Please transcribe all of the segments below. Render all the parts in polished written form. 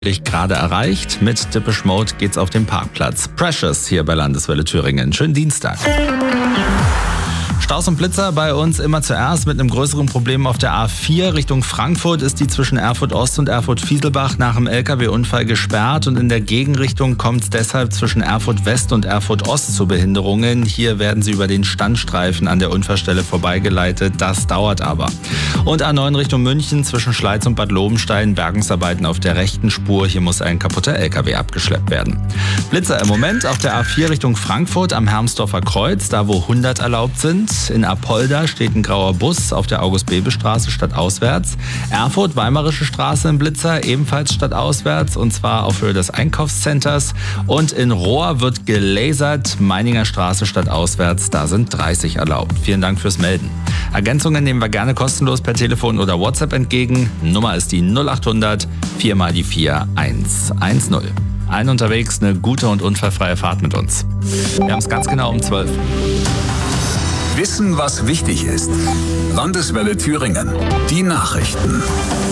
Gerade erreicht. Mit Depeche Mode geht's auf den Parkplatz. Precious hier bei Landeswelle Thüringen. Schönen Dienstag. Staus und Blitzer bei uns immer zuerst. Mit einem größeren Problem auf der A4 Richtung Frankfurt ist die zwischen Erfurt Ost und Erfurt Fieselbach nach einem LKW-Unfall gesperrt und in der Gegenrichtung kommt es deshalb zwischen Erfurt West und Erfurt Ost zu Behinderungen. Hier werden sie über den Standstreifen an der Unfallstelle vorbeigeleitet. Das dauert aber. Und A9 Richtung München zwischen Schleiz und Bad Lobenstein Bergungsarbeiten auf der rechten Spur. Hier muss ein kaputter LKW abgeschleppt werden. Blitzer im Moment auf der A4 Richtung Frankfurt am Hermsdorfer Kreuz, da wo 100 erlaubt sind. In Apolda steht ein grauer Bus auf der August-Bebel-Straße stadtauswärts. Erfurt, Weimarische Straße im Blitzer, ebenfalls stadtauswärts und zwar auf Höhe des Einkaufscenters. Und in Rohr wird gelasert, Meininger Straße stadtauswärts, da sind 30 erlaubt. Vielen Dank fürs Melden. Ergänzungen nehmen wir gerne kostenlos per Telefon oder WhatsApp entgegen. Nummer ist die 0800 4 mal die 4 110. Allen unterwegs eine gute und unfallfreie Fahrt mit uns. Wir haben es ganz genau um 12. Wissen, was wichtig ist. Landeswelle Thüringen. Die Nachrichten.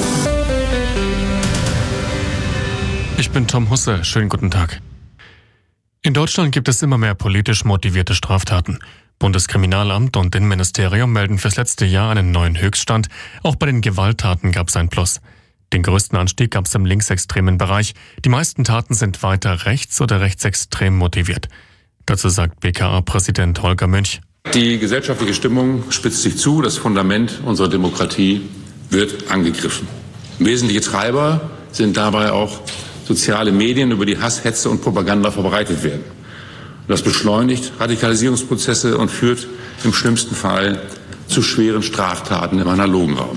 Ich bin Tom Husse. Schönen guten Tag. In Deutschland gibt es immer mehr politisch motivierte Straftaten. Bundeskriminalamt und Innenministerium melden fürs letzte Jahr einen neuen Höchststand. Auch bei den Gewalttaten gab es ein Plus. Den größten Anstieg gab es im linksextremen Bereich. Die meisten Taten sind weiter rechts- oder rechtsextrem motiviert. Dazu sagt BKA-Präsident Holger Münch. Die gesellschaftliche Stimmung spitzt sich zu. Das Fundament unserer Demokratie wird angegriffen. Wesentliche Treiber sind dabei auch soziale Medien, über die Hass, Hetze und Propaganda verbreitet werden. Das beschleunigt Radikalisierungsprozesse und führt im schlimmsten Fall zu schweren Straftaten im analogen Raum.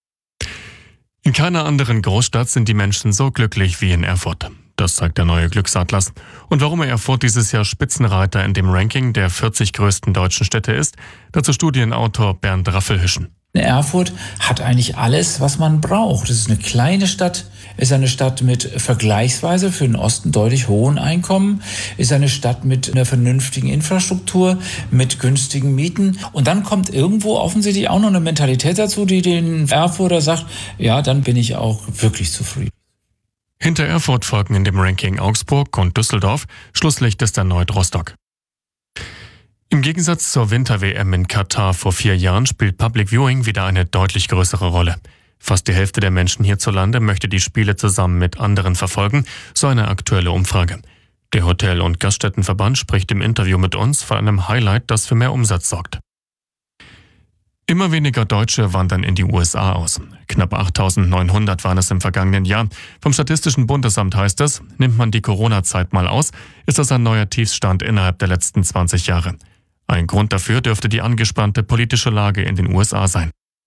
In keiner anderen Großstadt sind die Menschen so glücklich wie in Erfurt. Das sagt der neue Glücksatlas. Und warum Erfurt dieses Jahr Spitzenreiter in dem Ranking der 40 größten deutschen Städte ist, dazu Studienautor Bernd Raffelhüschen. Erfurt hat eigentlich alles, was man braucht. Es ist eine kleine Stadt, ist eine Stadt mit vergleichsweise für den Osten deutlich hohen Einkommen, ist eine Stadt mit einer vernünftigen Infrastruktur, mit günstigen Mieten. Und dann kommt irgendwo offensichtlich auch noch eine Mentalität dazu, die den Erfurter sagt, ja, dann bin ich auch wirklich zufrieden. Hinter Erfurt folgen in dem Ranking Augsburg und Düsseldorf. Schlusslicht ist erneut Rostock. Im Gegensatz zur Winter-WM in Katar vor 4 Jahren spielt Public Viewing wieder eine deutlich größere Rolle. Fast die Hälfte der Menschen hierzulande möchte die Spiele zusammen mit anderen verfolgen, so eine aktuelle Umfrage. Der Hotel- und Gaststättenverband spricht im Interview mit uns von einem Highlight, das für mehr Umsatz sorgt. Immer weniger Deutsche wandern in die USA aus. Knapp 8.900 waren es im vergangenen Jahr. Vom Statistischen Bundesamt heißt es, nimmt man die Corona-Zeit mal aus, ist das ein neuer Tiefstand innerhalb der letzten 20 Jahre. Ein Grund dafür dürfte die angespannte politische Lage in den USA sein.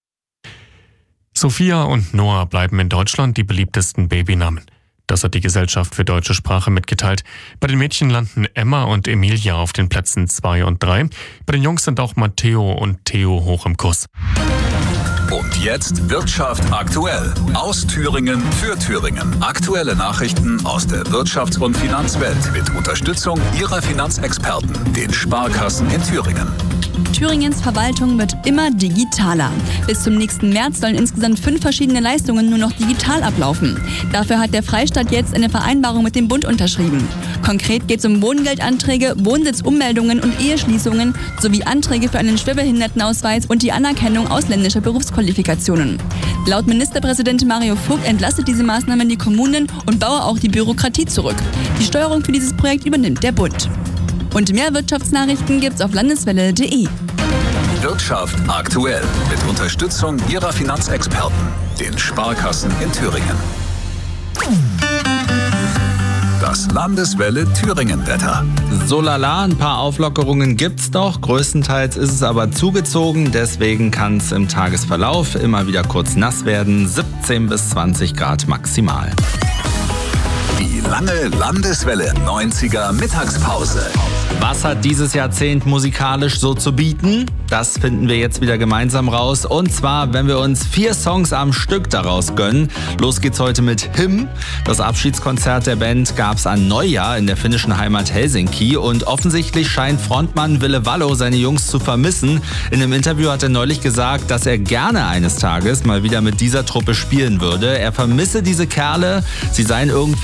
Sophia und Noah bleiben in Deutschland die beliebtesten Babynamen. Das hat die Gesellschaft für deutsche Sprache mitgeteilt. Bei den Mädchen landen Emma und Emilia auf den Plätzen 2 und 3. Bei den Jungs sind auch Matteo und Theo hoch im Kurs. Und jetzt Wirtschaft aktuell. Aus Thüringen für Thüringen. Aktuelle Nachrichten aus der Wirtschafts- und Finanzwelt mit Unterstützung Ihrer Finanzexperten, den Sparkassen in Thüringen. Thüringens Verwaltung wird immer digitaler. Bis zum nächsten März sollen insgesamt 5 verschiedene Leistungen nur noch digital ablaufen. Dafür hat der Freistaat jetzt eine Vereinbarung mit dem Bund unterschrieben. Konkret geht es um Wohngeldanträge, Wohnsitzummeldungen und Eheschließungen sowie Anträge für einen Schwerbehindertenausweis und die Anerkennung ausländischer Berufsqualifikationen. Laut Ministerpräsident Mario Vogt entlastet diese Maßnahmen die Kommunen und baue auch die Bürokratie zurück. Die Steuerung für dieses Projekt übernimmt der Bund. Und mehr Wirtschaftsnachrichten gibt's auf landeswelle.de. Wirtschaft aktuell mit Unterstützung Ihrer Finanzexperten, den Sparkassen in Thüringen. Das Landeswelle Thüringen-Wetter. So lala, ein paar Auflockerungen gibt's noch. Größtenteils ist es aber zugezogen. Deswegen kann es im Tagesverlauf immer wieder kurz nass werden. 17 bis 20 Grad maximal. Die lange Landeswelle 90er Mittagspause. Was hat dieses Jahrzehnt musikalisch so zu bieten? Das finden wir jetzt wieder gemeinsam raus. Und zwar, wenn wir uns 4 Songs am Stück daraus gönnen. Los geht's heute mit Him. Das Abschiedskonzert der Band gab's an Neujahr in der finnischen Heimat Helsinki. Und offensichtlich scheint Frontmann Ville Valo seine Jungs zu vermissen. In einem Interview hat er neulich gesagt, dass er gerne eines Tages mal wieder mit dieser Truppe spielen würde. Er vermisse diese Kerle. Sie seien irgendwie